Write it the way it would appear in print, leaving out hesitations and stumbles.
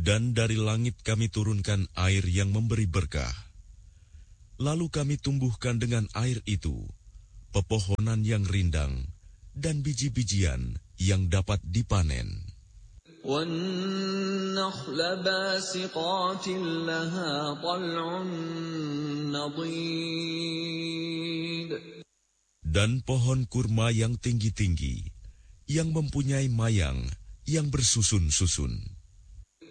Dan dari langit kami turunkan air yang memberi berkah. Lalu kami tumbuhkan dengan air itu pepohonan yang rindang dan biji-bijian yang dapat dipanen. وَالنَّخْلَ بَاسِقَاتٍ لَهَا طَلْعٌ نَضِيدٌ. Dan pohon kurma yang tinggi-tinggi, yang mempunyai mayang yang bersusun-susun.